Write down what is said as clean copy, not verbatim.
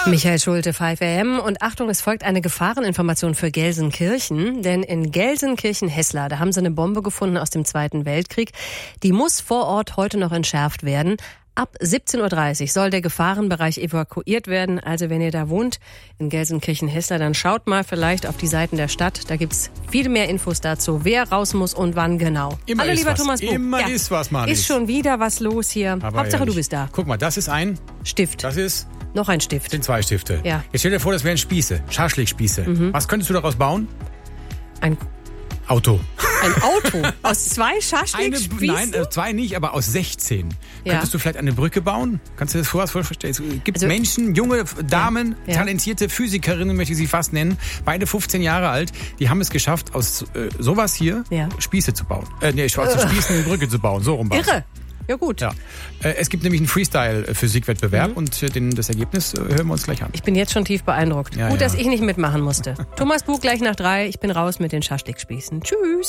Michael Schulte, 5 AM. Und Achtung, es folgt eine Gefahreninformation für Gelsenkirchen. Denn in Gelsenkirchen-Hesslar, da haben sie eine Bombe gefunden aus dem Zweiten Weltkrieg. Die muss vor Ort heute noch entschärft werden. Ab 17.30 Uhr soll der Gefahrenbereich evakuiert werden. Also wenn ihr da wohnt, in Gelsenkirchen-Hesslar, dann schaut mal vielleicht auf die Seiten der Stadt. Da gibt's viel mehr Infos dazu, wer raus muss und wann genau. Immer Hallo, ist lieber was. Thomas Buch. Immer ist was, Mann. Ist schon wieder was los hier. Aber Hauptsache, ehrlich. du bist da. Guck mal, das ist ein Stift. Das ist Noch ein Stift. sind 2 Stifte. Ja. Jetzt stell dir vor, das wären Spieße, Schaschlikspieße. Was könntest du daraus bauen? Ein Auto. Auto aus 2 Schaschlikspießen? Nein, 2 nicht, aber aus 16. Ja. Könntest du vielleicht eine Brücke bauen? Kannst du dir das vorstellen? Es gibt Also, Menschen, junge Damen, Ja. talentierte Physikerinnen, möchte ich sie fast nennen, beide 15 Jahre alt, die haben es geschafft, aus sowas hier Ja. Spieße zu bauen. Aus Spießen eine Brücke zu bauen. So rum war's. Irre. Ja gut. Ja. Es gibt nämlich einen Freestyle-Physikwettbewerb und das Ergebnis hören wir uns gleich an. Ich bin jetzt schon tief beeindruckt. Ja, Gut, ja. dass ich nicht mitmachen musste. Thomas Buch gleich nach 3. Ich bin raus mit den Schaschlikspießen. Tschüss.